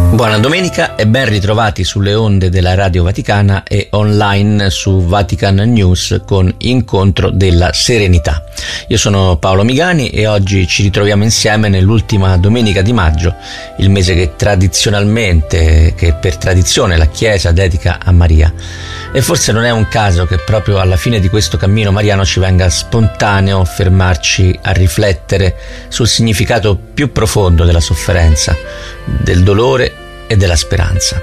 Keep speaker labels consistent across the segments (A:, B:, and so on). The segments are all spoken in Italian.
A: Buona domenica e ben ritrovati sulle onde della Radio Vaticana e online su Vatican News con Incontro della Serenità. Io sono Paolo Migani e oggi ci ritroviamo insieme nell'ultima domenica di maggio, il mese che per tradizione la Chiesa dedica a Maria. E forse non è un caso che proprio alla fine di questo cammino mariano ci venga spontaneo fermarci a riflettere sul significato più profondo della sofferenza, del dolore e della speranza.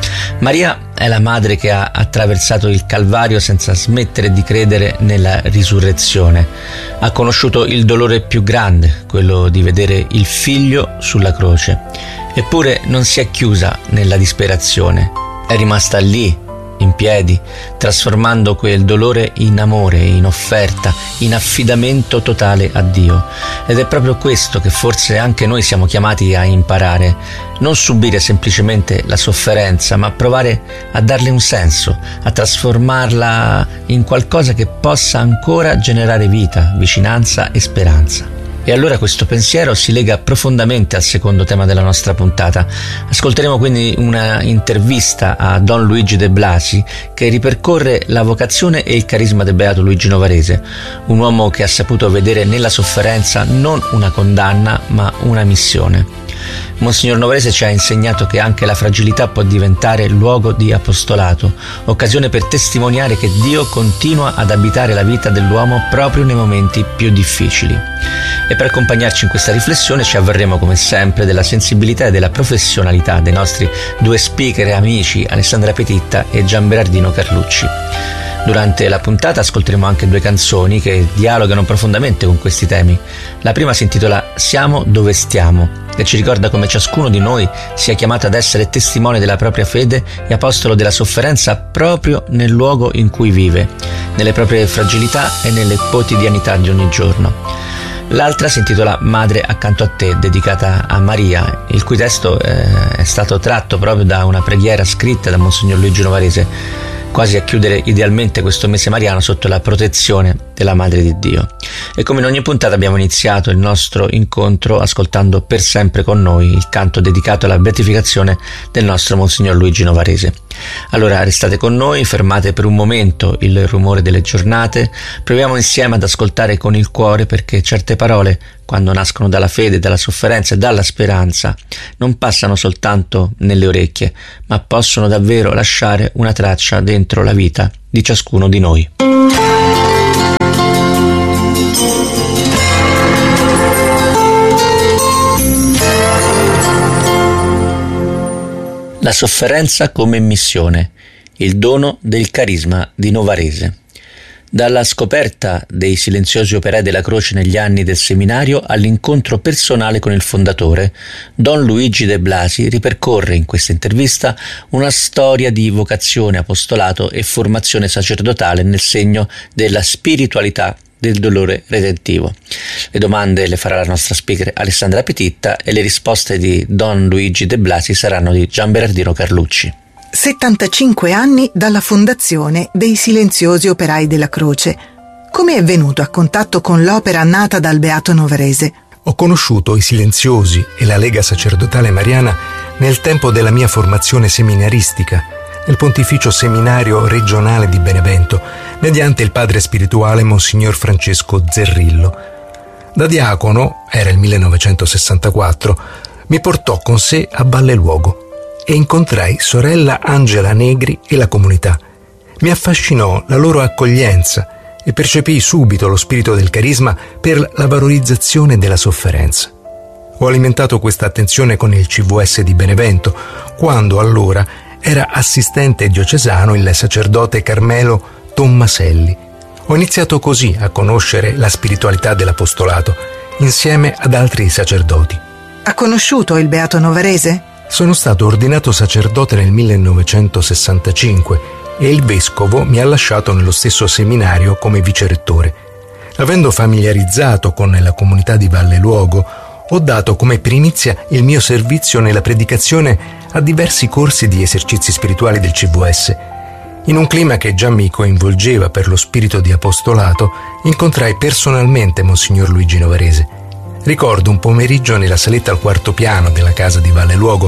A: Maria è la madre che ha attraversato il Calvario senza smettere di credere nella risurrezione. Ha conosciuto il dolore più grande, quello di vedere il figlio sulla croce. Eppure non si è chiusa nella disperazione. È rimasta lì, in piedi, trasformando quel dolore in amore, in offerta, in affidamento totale a Dio. Ed è proprio questo che forse anche noi siamo chiamati a imparare: non subire semplicemente la sofferenza, ma provare a darle un senso, a trasformarla in qualcosa che possa ancora generare vita, vicinanza e speranza. E allora questo pensiero si lega profondamente al secondo tema della nostra puntata. Ascolteremo quindi una intervista a Don Luigi De Blasi che ripercorre la vocazione e il carisma del Beato Luigi Novarese, un uomo che ha saputo vedere nella sofferenza non una condanna ma una missione. Monsignor Novarese ci ha insegnato che anche la fragilità può diventare luogo di apostolato, occasione per testimoniare che Dio continua ad abitare la vita dell'uomo proprio nei momenti più difficili. E per accompagnarci in questa riflessione ci avverremo come sempre della sensibilità e della professionalità dei nostri due speaker e amici, Alessandra Petitta e Gianberardino Carlucci. Durante la puntata ascolteremo anche due canzoni che dialogano profondamente con questi temi. La prima si intitola Siamo dove stiamo e ci ricorda come ciascuno di noi sia chiamato ad essere testimone della propria fede e apostolo della sofferenza proprio nel luogo in cui vive, nelle proprie fragilità e nelle quotidianità di ogni giorno. L'altra si intitola Madre accanto a te, dedicata a Maria, il cui testo è stato tratto proprio da una preghiera scritta da Monsignor Luigi Novarese, quasi a chiudere idealmente questo mese mariano sotto la protezione della Madre di Dio. E come in ogni puntata abbiamo iniziato il nostro incontro ascoltando Per sempre con noi il canto dedicato alla beatificazione del nostro Monsignor Luigi Novarese. Allora restate con noi, fermate per un momento il rumore delle giornate, proviamo insieme ad ascoltare con il cuore, perché certe parole, quando nascono dalla fede, dalla sofferenza e dalla speranza, non passano soltanto nelle orecchie, ma possono davvero lasciare una traccia dentro la vita di ciascuno di noi. La sofferenza come missione, il dono del carisma di Novarese. Dalla scoperta dei silenziosi operai della croce negli anni del seminario all'incontro personale con il fondatore, Don Luigi De Blasi ripercorre in questa intervista una storia di vocazione, apostolato e formazione sacerdotale nel segno della spiritualità del dolore redentivo. Le domande le farà la nostra speaker Alessandra Petitta e le risposte di Don Luigi De Blasi saranno di Gianberardino Carlucci.
B: 75 anni dalla fondazione dei Silenziosi Operai della Croce. Come è venuto a contatto con l'opera nata dal Beato Novarese?
C: Ho conosciuto i Silenziosi e la Lega Sacerdotale Mariana nel tempo della mia formazione seminaristica, nel Pontificio Seminario Regionale di Benevento, mediante il padre spirituale Monsignor Francesco Zerrillo. Da diacono, era il 1964, mi portò con sé a Valle Luogo e incontrai sorella Angela Negri e la comunità. Mi affascinò la loro accoglienza e percepii subito lo spirito del carisma per la valorizzazione della sofferenza. Ho alimentato questa attenzione con il CVS di Benevento, quando allora era assistente diocesano il sacerdote Carmelo Tommaselli. Ho iniziato così a conoscere la spiritualità dell'apostolato, insieme ad altri sacerdoti.
B: Ha conosciuto il Beato Novarese?
C: Sono stato ordinato sacerdote nel 1965 e il vescovo mi ha lasciato nello stesso seminario come vicerettore. Avendo familiarizzato con la comunità di Valle Luogo, ho dato come primizia il mio servizio nella predicazione a diversi corsi di esercizi spirituali del CVS. In un clima che già mi coinvolgeva per lo spirito di apostolato, incontrai personalmente Monsignor Luigi Novarese. Ricordo un pomeriggio nella saletta al quarto piano della casa di Valle Luogo,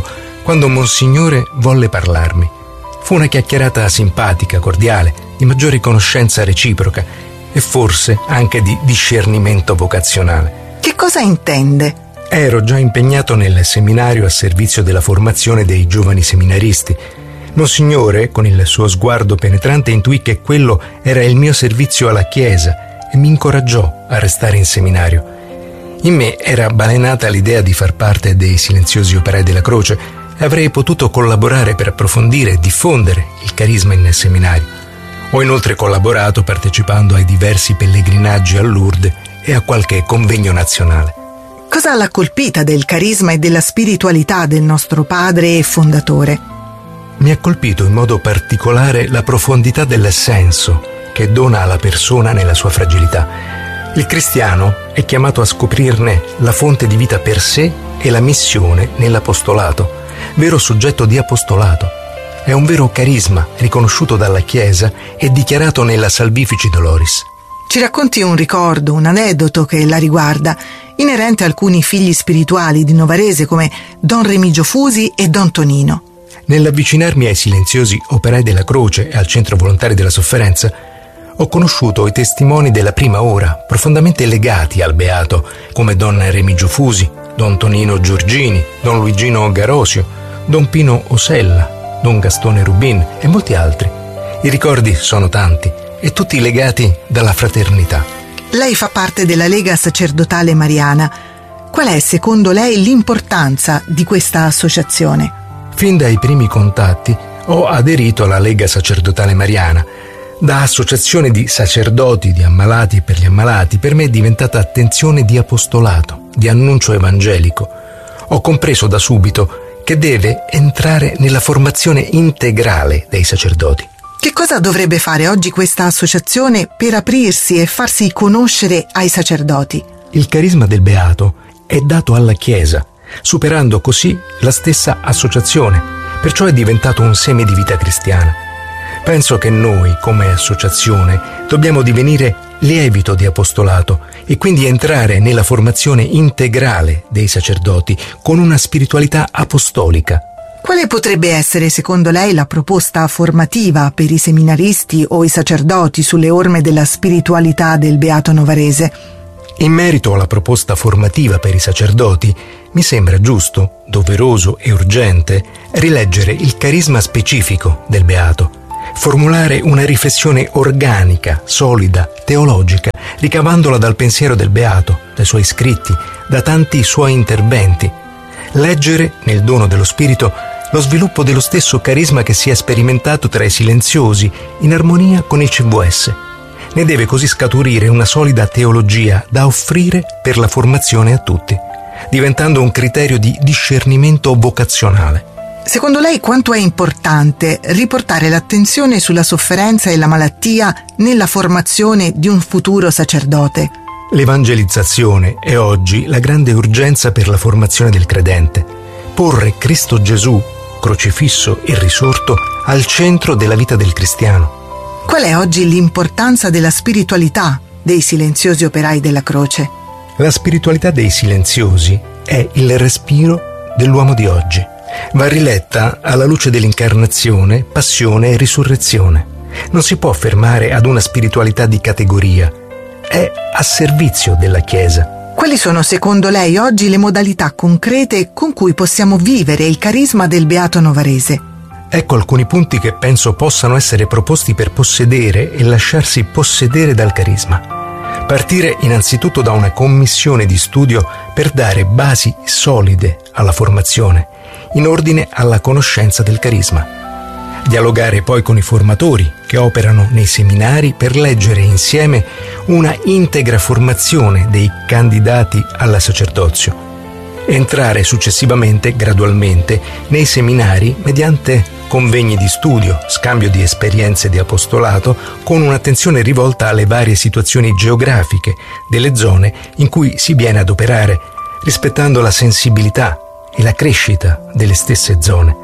C: quando Monsignore volle parlarmi. Fu una chiacchierata simpatica, cordiale, di maggiore conoscenza reciproca e forse anche di discernimento vocazionale.
B: Che cosa intende?
C: Ero già impegnato nel seminario a servizio della formazione dei giovani seminaristi. Monsignore, con il suo sguardo penetrante, intuì che quello era il mio servizio alla Chiesa e mi incoraggiò a restare in seminario. In me era balenata l'idea di far parte dei silenziosi operai della croce e avrei potuto collaborare per approfondire e diffondere il carisma in seminario. Ho inoltre collaborato partecipando ai diversi pellegrinaggi a Lourdes e a qualche convegno nazionale.
B: Cosa l'ha colpita del carisma e della spiritualità del nostro padre e fondatore?
C: Mi ha colpito in modo particolare la profondità del senso che dona alla persona nella sua fragilità. Il cristiano è chiamato a scoprirne la fonte di vita per sé e la missione nell'apostolato, vero soggetto di apostolato. È un vero carisma riconosciuto dalla Chiesa e dichiarato nella Salvifici Doloris.
B: Ci racconti un ricordo, un aneddoto che la riguarda, inerente a alcuni figli spirituali di Novarese come Don Remigio Fusi e Don Tonino.
C: Nell'avvicinarmi ai silenziosi operai della croce e al centro volontari della sofferenza, ho conosciuto i testimoni della prima ora, profondamente legati al beato, come Don Remigio Fusi, Don Tonino Giorgini, Don Luigino Garosio, Don Pino Osella, Don Gastone Rubin e molti altri. I ricordi sono tanti e tutti legati dalla fraternità.
B: Lei fa parte della Lega Sacerdotale Mariana. Qual è, secondo lei, l'importanza di questa associazione?
C: Fin dai primi contatti ho aderito alla Lega Sacerdotale Mariana. Da associazione di sacerdoti, di ammalati e per gli ammalati, per me è diventata attenzione di apostolato, di annuncio evangelico. Ho compreso da subito che deve entrare nella formazione integrale dei sacerdoti.
B: Che cosa dovrebbe fare oggi questa associazione per aprirsi e farsi conoscere ai sacerdoti?
C: Il carisma del beato è dato alla Chiesa, superando così la stessa associazione, perciò è diventato un seme di vita cristiana. Penso che noi, come associazione, dobbiamo divenire lievito di apostolato e quindi entrare nella formazione integrale dei sacerdoti con una spiritualità apostolica.
B: Quale potrebbe essere, secondo lei, la proposta formativa per i seminaristi o i sacerdoti sulle orme della spiritualità del Beato Novarese?
C: In merito alla proposta formativa per i sacerdoti, mi sembra giusto, doveroso e urgente rileggere il carisma specifico del Beato, formulare una riflessione organica, solida, teologica, ricavandola dal pensiero del Beato, dai suoi scritti, da tanti suoi interventi. Leggere, nel dono dello Spirito, lo sviluppo dello stesso carisma che si è sperimentato tra i silenziosi, in armonia con il CVS. Ne deve così scaturire una solida teologia da offrire per la formazione a tutti, diventando un criterio di discernimento vocazionale.
B: Secondo lei quanto è importante riportare l'attenzione sulla sofferenza e la malattia nella formazione di un futuro sacerdote?
C: L'evangelizzazione è oggi la grande urgenza per la formazione del credente. Porre Cristo Gesù, crocifisso e risorto, al centro della vita del cristiano.
B: Qual è oggi l'importanza della spiritualità dei silenziosi operai della croce?
C: La spiritualità dei silenziosi è il respiro dell'uomo di oggi. Va riletta alla luce dell'incarnazione, passione e risurrezione. Non si può fermare ad una spiritualità di categoria. È a servizio della Chiesa.
B: Quali sono, secondo lei, oggi le modalità concrete con cui possiamo vivere il carisma del Beato Novarese?
C: Ecco alcuni punti che penso possano essere proposti per possedere e lasciarsi possedere dal carisma. Partire innanzitutto da una commissione di studio per dare basi solide alla formazione, in ordine alla conoscenza del carisma. Dialogare poi con i formatori che operano nei seminari per leggere insieme una integra formazione dei candidati al sacerdozio. Entrare successivamente, gradualmente, nei seminari mediante convegni di studio, scambio di esperienze di apostolato, con un'attenzione rivolta alle varie situazioni geografiche delle zone in cui si viene ad operare, rispettando la sensibilità e la crescita delle stesse zone.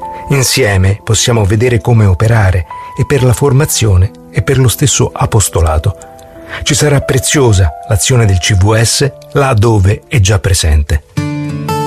C: Insieme possiamo vedere come operare e per la formazione e per lo stesso apostolato. Ci sarà preziosa l'azione del CVS là dove è già presente.